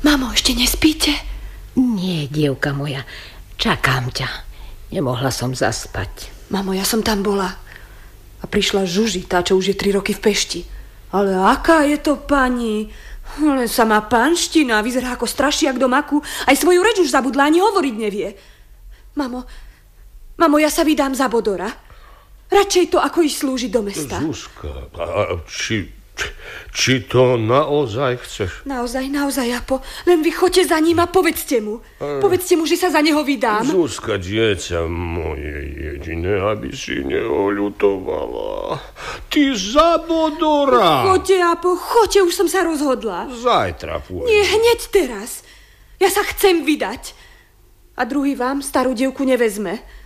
Mamo, ešte nespíte? Nie, dievka moja, čakám ťa. Nemohla som zaspať. Mamo, ja som tam bola. A prišla Žuži, tá, čo už je 3 roky v Pešti. Ale aká je to pani? Len sa má panština, vyzerá ako strašiak do maku. Aj svoju reč už zabudla, ani hovoriť nevie. Mamo, ja sa vydám za Bodora. Radšej to, ako ísť slúžiť do mesta. Zuzka, či to naozaj chceš? Naozaj, Apo. Len vy choďte za ním a povedzte mu. Povedzte mu, že sa za neho vydám. Zuzka, dieťa moje jediné, aby si neoľutovala. Ty za Bodora. Choďte, Apo, choďte, už som sa rozhodla. Zajtra pôjde. Nie, hneď teraz. Ja sa chcem vydať. A druhý vám starú dievku nevezme.